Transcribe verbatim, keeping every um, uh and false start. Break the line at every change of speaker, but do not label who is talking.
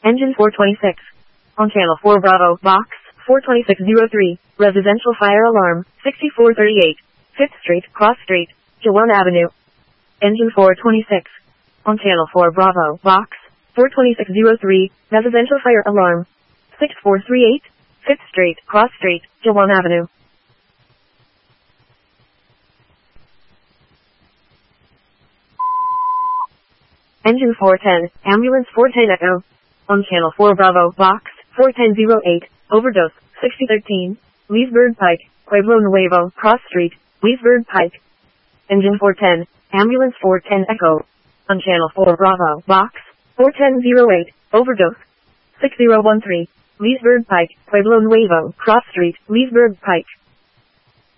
Engine four twenty-six. On channel four Bravo, box four twenty-six oh three, residential fire alarm, sixty-four thirty-eight, fifth Street, Cross Street, Jawan Avenue. Engine four twenty-six. On channel four Bravo, box four twenty-six oh three, residential fire alarm, six four three eight, fifth Street, Cross Street, Jawan Avenue. Engine four ten, ambulance four ten Echo. On channel four Bravo, box four ten oh eight, overdose, sixty thirteen, Leesburg Pike, Pueblo Nuevo, Cross Street, Leesburg Pike. Engine four ten, ambulance four ten Echo. On channel four Bravo, box four ten oh eight, overdose, six oh one three, Leesburg Pike, Pueblo Nuevo, Cross Street, Leesburg Pike.